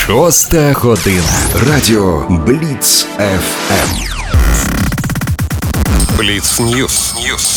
Шоста година. Радіо Бліц ФМ. Бліц Ньюс.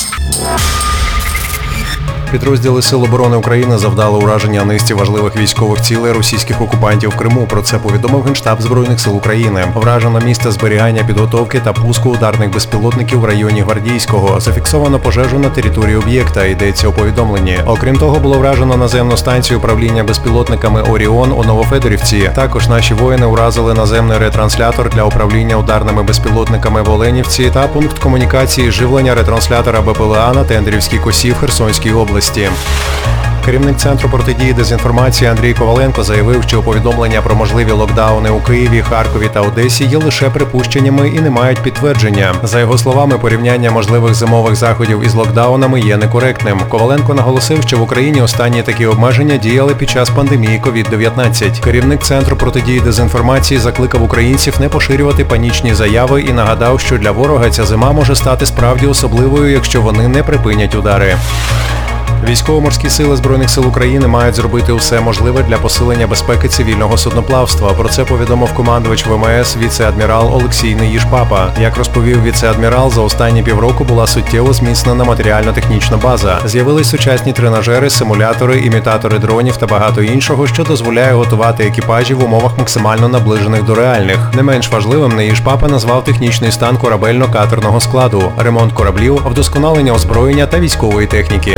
Підрозділи Сил оборони України завдали ураження низці важливих військових цілей російських окупантів в Криму. Про це повідомив Генштаб Збройних сил України. Вражено місце зберігання, підготовки та пуску ударних безпілотників в районі Гвардійського. Зафіксовано пожежу на території об'єкта, йдеться у повідомленні. Окрім того, було вражено наземну станцію управління безпілотниками «Оріон» у Новофедорівці. Також наші воїни уразили наземний ретранслятор для управління ударними безпілотниками в Оленівці та пункт комунікації живлення ретранслятора БПЛА на Тендрівській косі в Херсонській області. Керівник Центру протидії дезінформації Андрій Коваленко заявив, що повідомлення про можливі локдауни у Києві, Харкові та Одесі є лише припущеннями і не мають підтвердження. За його словами, порівняння можливих зимових заходів із локдаунами є некоректним. Коваленко наголосив, що в Україні останні такі обмеження діяли під час пандемії COVID-19. Керівник Центру протидії дезінформації закликав українців не поширювати панічні заяви і нагадав, що для ворога ця зима може стати справді особливою, якщо вони не припинять удари. Військово-морські сили Збройних сил України мають зробити усе можливе для посилення безпеки цивільного судноплавства. Про це повідомив командувач ВМС віце-адмірал Олексій Неїж-Папа. Як розповів віце-адмірал, за останні півроку була суттєво зміцнена матеріально-технічна база. З'явились сучасні тренажери, симулятори, імітатори дронів та багато іншого, що дозволяє готувати екіпажі в умовах максимально наближених до реальних. Не менш важливим Неїж-Папа назвав технічний стан корабельно-катерного складу, ремонт кораблів, вдосконалення озброєння та військової техніки.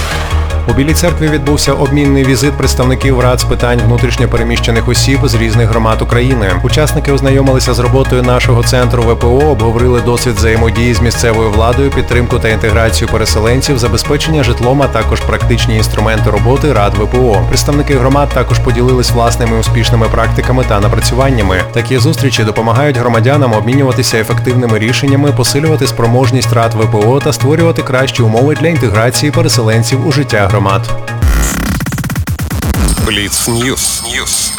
У Білій Церкві відбувся обмінний візит представників рад з питань внутрішньопереміщених осіб з різних громад України. Учасники ознайомилися з роботою нашого центру ВПО, обговорили досвід взаємодії з місцевою владою, підтримку та інтеграцію переселенців, забезпечення житлом, а також практичні інструменти роботи рад ВПО. Представники громад також поділились власними успішними практиками та напрацюваннями. Такі зустрічі допомагають громадянам обмінюватися ефективними рішеннями, посилювати спроможність рад ВПО та створювати кращі умови для інтеграції переселенців у життя громад. Бліц Ньюс.